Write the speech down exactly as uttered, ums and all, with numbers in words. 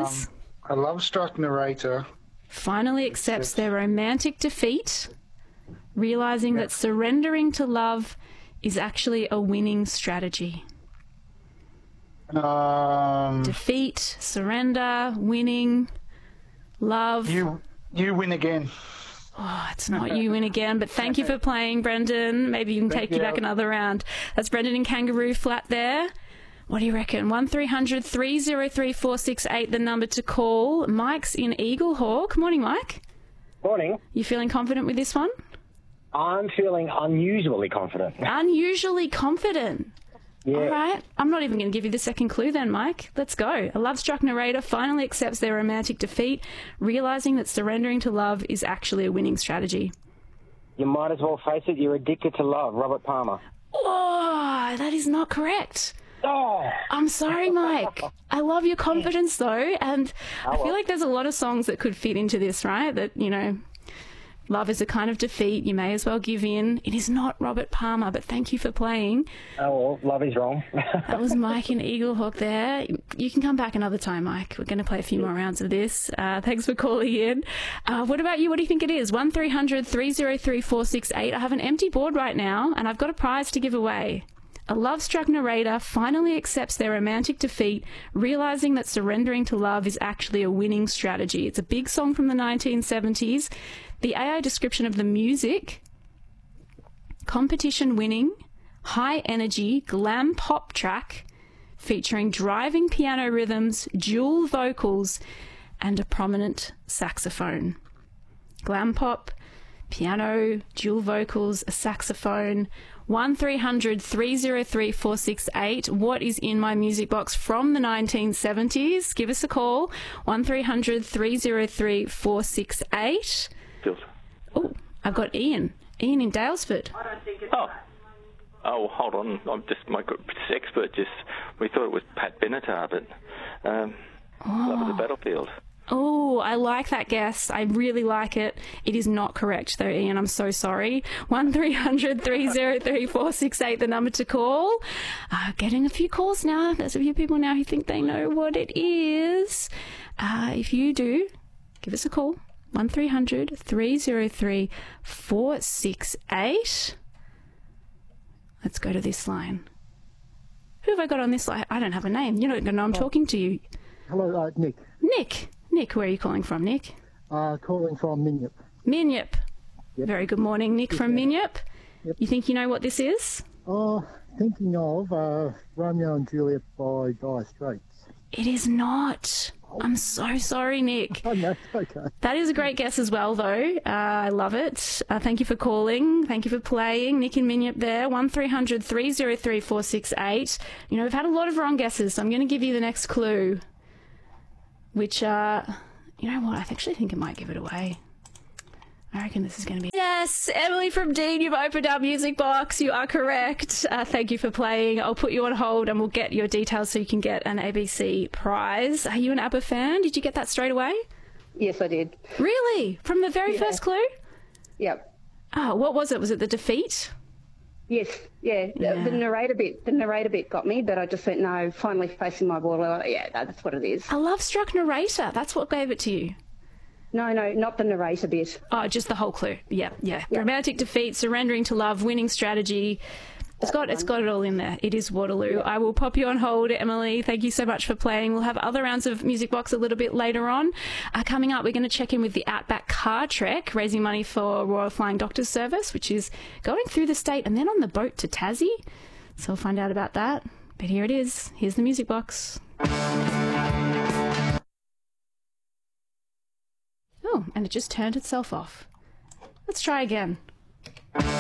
is? Um, a love-struck narrator finally accepts their romantic defeat, realizing that surrendering to love is actually a winning strategy. Um, Defeat, surrender, winning, love. you you win again. Oh, it's not you win again, but thank you for playing, Brendan. Maybe you can Thank take you you. back another round. That's Brendan in Kangaroo Flat there. What do you reckon? one three hundred three oh three four six eight, the number to call. Mike's in Eaglehawk. Morning, Mike. Morning. You feeling confident with this one? I'm feeling unusually confident. Unusually confident. Yeah. All right. I'm not even going to give you the second clue then, Mike. Let's go. A love-struck narrator finally accepts their romantic defeat, realising that surrendering to love is actually a winning strategy. You might as well face it, you're addicted to love. Robert Palmer. Oh, that is not correct. Oh! I'm sorry, Mike. I love your confidence, though, and Oh, I feel well. like there's a lot of songs that could fit into this, right? That, you know, love is a kind of defeat. You may as well give in. It is not Robert Palmer, but thank you for playing. Oh, well, love is wrong. That was Mike in Eaglehawk there. You can come back another time, Mike. We're going to play a few more rounds of this. Uh, thanks for calling in. Uh, what about you? What do you think it is? one three hundred three oh three four six eight. I have an empty board right now, and I've got a prize to give away. A love-struck narrator finally accepts their romantic defeat, realising that surrendering to love is actually a winning strategy. It's a big song from the nineteen seventies. The A I description of the music: competition winning, high energy, glam pop track featuring driving piano rhythms, dual vocals, and a prominent saxophone. Glam pop, piano, dual vocals, a saxophone. one three hundred three oh three four six eight. What is in my music box from the nineteen seventies? Give us a call. one three hundred three oh three four six eight. Oh, I've got Ian. Ian in Dalesford. Oh, oh, hold on. I'm just my expert. Just we thought it was Pat Benatar, but um, Love of the Battlefield. Oh, I like that guess. I really like it. It is not correct, though, Ian. I'm so sorry. one three hundred three oh three four six eight, the number to call. Uh, getting a few calls now. There's a few people now who think they know what it is. Uh, if you do, give us a call. one three hundred three oh three four six eight. Let's go to this line. Who have I got on this line? I don't have a name. You don't know I'm talking to you. Hello, uh, Nick. Nick. Nick, where are you calling from, Nick? Uh, calling from Minyip. Minyip. Yep. Very good morning, Nick from Minyip. Yep. You think you know what this is? Oh, thinking of uh, Romeo and Juliet by Dire Straits. It is not. I'm so sorry, Nick. Oh, no, okay. That is a great guess as well, though. Uh, I love it. Uh, thank you for calling. Thank you for playing. Nick and Minyip there. one three hundred three oh three four six eight. You know, we've had a lot of wrong guesses, so I'm going to give you the next clue. Which, uh, you know what? I actually think it might give it away. I reckon this is going to be... Yes, Emily from Dean, you've opened our music box. You are correct. Uh, thank you for playing. I'll put you on hold and we'll get your details so you can get an A B C prize. Are you an ABBA fan? Did you get that straight away? Yes, I did. Really? From the very Yeah. first clue? Yep. Oh, what was it? Was it the defeat? Yes, yeah. Yeah. The, the narrator bit, the narrator bit got me, but I just went, no, finally facing my wall. uh, Yeah, no, that's what it is. A love-struck narrator. That's what gave it to you. No, no, not the narrator bit. Oh, just the whole clue. Yeah, yeah. Yeah. Romantic defeat, surrendering to love, winning strategy. It's got, it's got it all in there. It is Waterloo. I will pop you on hold, Emily. Thank you so much for playing. We'll have other rounds of Music Box a little bit later on. Uh, coming up, we're going to check in with the Outback Car Trek, raising money for Royal Flying Doctors Service, which is going through the state and then on the boat to Tassie. So we'll find out about that. But here it is. Here's the Music Box. Oh, and it just turned itself off. Let's try again.